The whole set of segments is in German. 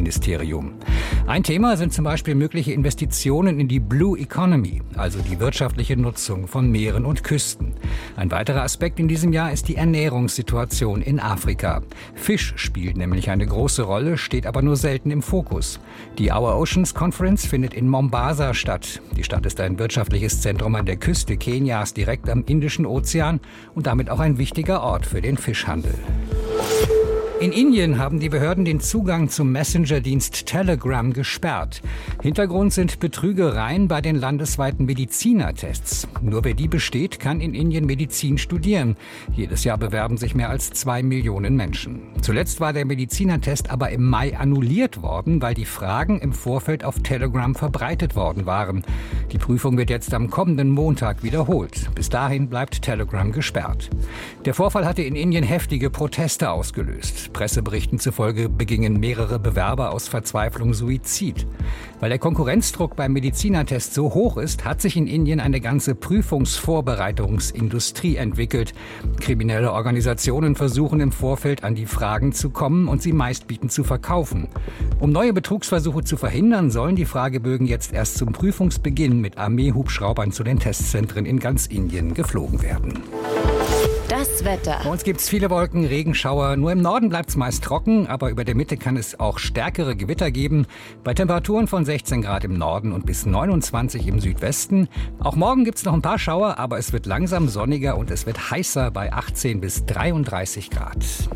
Umweltministerium. Ein Thema sind zum Beispiel mögliche Investitionen in die Blue Economy, also die wirtschaftliche Nutzung von Meeren und Küsten. Ein weiterer Aspekt in diesem Jahr ist die Ernährungssituation in Afrika. Fisch spielt nämlich eine große Rolle, steht aber nur selten im Fokus. Die Our Oceans Conference findet in Mombasa statt. Die Stadt ist ein wirtschaftliches Zentrum an der Küste Kenias, direkt am Indischen Ozean und damit auch ein wichtiger Ort für den Fischhandel. In Indien haben die Behörden den Zugang zum Messenger-Dienst Telegram gesperrt. Hintergrund sind Betrügereien bei den landesweiten Medizinertests. Nur wer die besteht, kann in Indien Medizin studieren. Jedes Jahr bewerben sich mehr als 2 Millionen Menschen. Zuletzt war der Medizinertest aber im Mai annulliert worden, weil die Fragen im Vorfeld auf Telegram verbreitet worden waren. Die Prüfung wird jetzt am kommenden Montag wiederholt. Bis dahin bleibt Telegram gesperrt. Der Vorfall hatte in Indien heftige Proteste ausgelöst. Presseberichten zufolge begingen mehrere Bewerber aus Verzweiflung Suizid. Weil der Konkurrenzdruck beim Medizinertest so hoch ist, hat sich in Indien eine ganze Prüfungsvorbereitungsindustrie entwickelt. Kriminelle Organisationen versuchen im Vorfeld an die Fragen zu kommen und sie meistbieten zu verkaufen. Um neue Betrugsversuche zu verhindern, sollen die Fragebögen jetzt erst zum Prüfungsbeginn mit Armeehubschraubern zu den Testzentren in ganz Indien geflogen werden. Das Wetter. Bei uns gibt's viele Wolken, Regenschauer. Nur im Norden bleibt's meist trocken, aber über der Mitte kann es auch stärkere Gewitter geben. Bei Temperaturen von 16 Grad im Norden und bis 29 im Südwesten. Auch morgen gibt's noch ein paar Schauer, aber es wird langsam sonniger und es wird heißer bei 18 bis 33 Grad.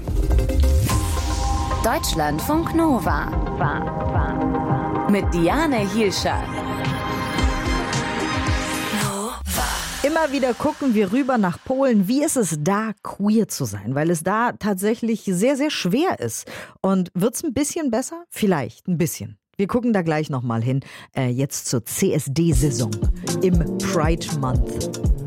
Deutschlandfunk Nova. Mit Diane Hielscher. Immer wieder gucken wir rüber nach Polen. Wie ist es da, queer zu sein? Weil es da tatsächlich sehr, sehr schwer ist. Und wird's ein bisschen besser? Vielleicht ein bisschen. Wir gucken da gleich nochmal hin. Jetzt zur CSD-Saison im Pride Month.